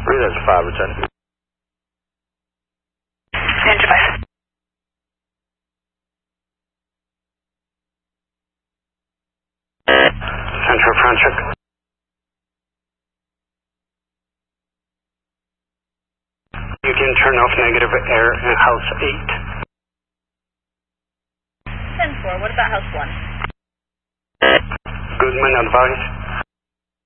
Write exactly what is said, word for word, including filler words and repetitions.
Three, that's five, return. Stand by. Central front check. You can turn off negative air in house eight. ten four, what about house one? Goodman advice.